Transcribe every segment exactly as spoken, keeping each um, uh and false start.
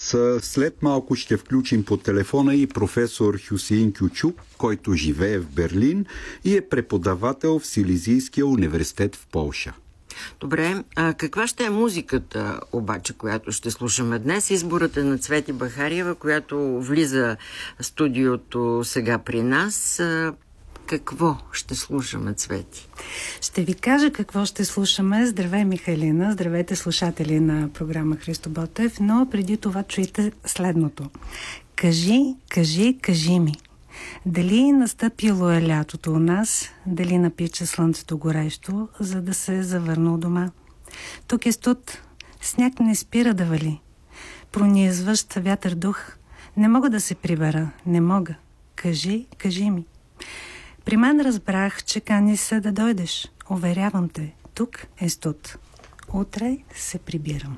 нас. След малко ще включим по телефона и професор Хюсеин Кючук, който живее в Берлин и е преподавател в Силезийския университет в Полша. Добре, а каква ще е музиката обаче, която ще слушаме днес? Изборът е на Цвети Бахариева, която влиза в студиото сега при нас. Какво ще слушаме, Цвети? Ще ви кажа какво ще слушаме. Здравей, Михайлина. Здравейте, слушатели на програма Христо Ботев. Но преди това чуйте следното. Кажи, кажи, кажи ми. Дали настъпило е лятото у нас, дали напича слънцето горещо, за да се завърна у дома. Тук е студ, сняг не спира да вали. Пронизващ вятър дух. Не мога да се прибера, не мога. Кажи, кажи ми. При мен разбрах, че кани се да дойдеш. Уверявам те, тук е студ. Утре се прибирам.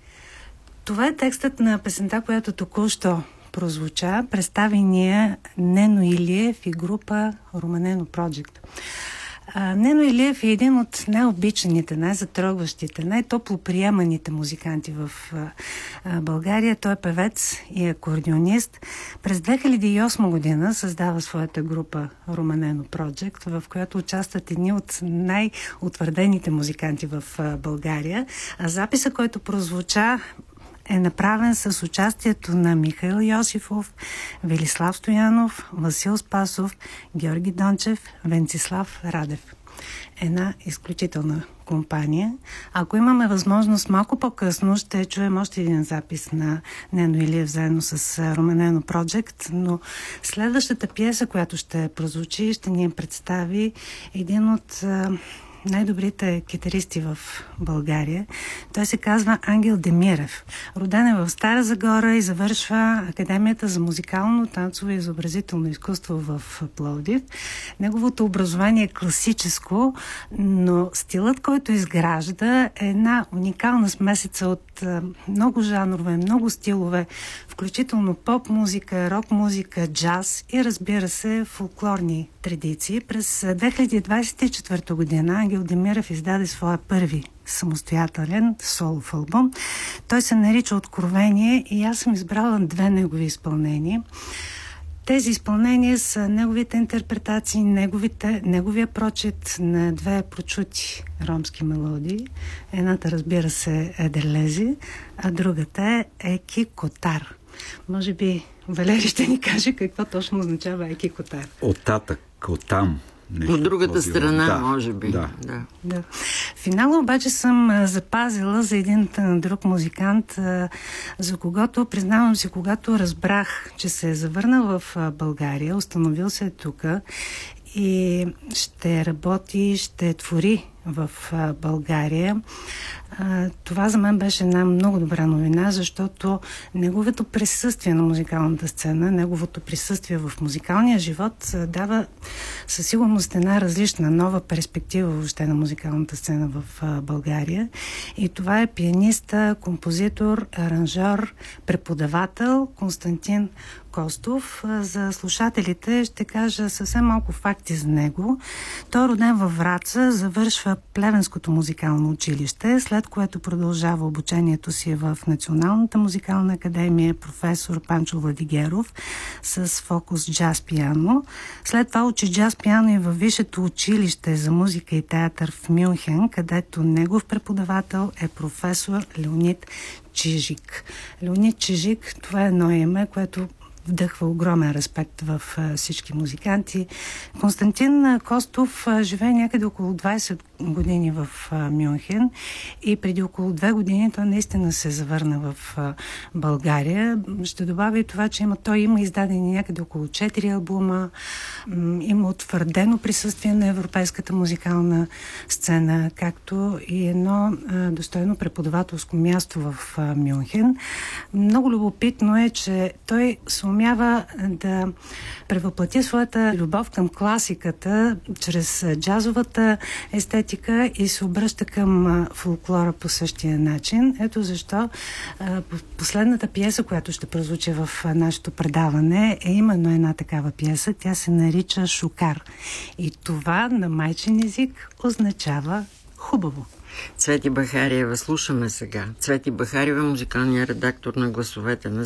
Това е текстът на песента, която току-що прозвуча. Представи ни Нено Илиев и група Романено Project. А, Нено Илиев е един от най-обичаните, най-затрогващите, най-топло приеманите музиканти в а, а, България. Той е певец и акордеонист. През две хиляди и осма година създава своята група Романено Project, в която участват едни от най-утвърдените музиканти в а, България. А записа, който прозвуча, е направен с участието на Михаил Йосифов, Велислав Стоянов, Васил Спасов, Георги Дончев, Венцислав Радев. Една изключителна компания. Ако имаме възможност, малко по-късно ще чуем още един запис на Нено Илиев заедно с Романено Project, но следващата пиеса, която ще прозвучи, ще ни представи един от най-добрите китаристи в България. Той се казва Ангел Демирев. Роден е в Стара Загора и завършва Академията за музикално, танцово и изобразително изкуство в Пловдив. Неговото образование е класическо, но стилът, който изгражда, е една уникална смесица от много жанрове, много стилове, включително поп-музика, рок-музика, джаз и, разбира се, фолклорни традиции. През две хиляди двадесет и четвърта година Ангел Демирев издаде своя първи самостоятелен солов албум. Той се нарича Откровение и аз съм избрала две негови изпълнения. Тези изпълнения са неговите интерпретации, неговите, неговия прочит на две прочути ромски мелодии. Едната, разбира се, е Дерлези, а другата е Еки Котар. Може би Валери ще ни каже какво точно означава Еки Котар. Оттатък, оттам. От другата страна, да, може би. Да. Да. Да. Финално обаче съм запазила за един друг музикант, за когото, признавам си, когато разбрах, че се е завърнал в България, установил се е тук и ще работи, ще твори в България. Това за мен беше една много добра новина, защото неговото присъствие на музикалната сцена, неговото присъствие в музикалния живот дава със сигурност една различна, нова перспектива въобще на музикалната сцена в България. И това е пианиста, композитор, аранжьор, преподавател Константин Костов. За слушателите ще кажа съвсем малко факти за него. Той е роден във Враца, завършва Плевенското музикално училище, след което продължава обучението си в Националната музикална академия професор Панчо Владигеров с фокус джаз пиано. След това учи джаз пиано и във Висшето училище за музика и театър в Мюнхен, където негов преподавател е професор Леонид Чижик. Леонид Чижик, това е едно име, което вдъхва огромен респект в всички музиканти. Константин Костов живее някъде около двадесет години в Мюнхен и преди около две години той наистина се завърна в България. Ще добавя и това, че има, той има издадени някъде около четири албума, има утвърдено присъствие на европейската музикална сцена, както и едно достойно преподавателско място в Мюнхен. Много любопитно е, че той се умява да превъплати своята любов към класиката чрез джазовата естетика и се обръща към фолклора по същия начин. Ето защо последната пиеса, която ще прозвучи в нашето предаване, е именно една такава пиеса. Тя се нарича Шукар. И това на майчин език означава хубаво. Цвети Бахариева слушаме сега. Цвети Бахариева, музикалният редактор на Гласовете на